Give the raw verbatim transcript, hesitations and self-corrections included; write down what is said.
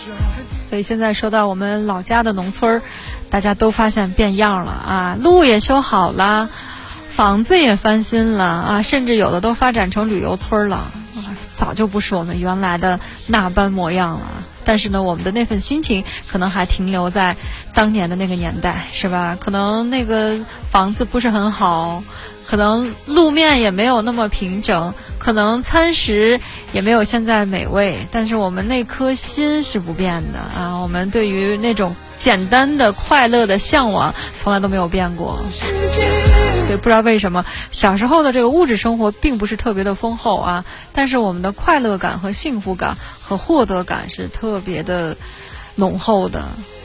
所以现在说到我们老家的农村，大家都发现变样了啊，路也修好了，房子也翻新了啊，甚至有的都发展成旅游村了，早就不是我们原来的那般模样了。但是呢，我们的那份心情可能还停留在当年的那个年代，是吧？可能那个房子不是很好，可能路面也没有那么平整，可能餐食也没有现在美味，但是我们那颗心是不变的啊！我们对于那种简单的快乐的向往从来都没有变过。所以不知道为什么小时候的这个物质生活并不是特别的丰厚啊，但是我们的快乐感和幸福感和获得感是特别的浓厚的。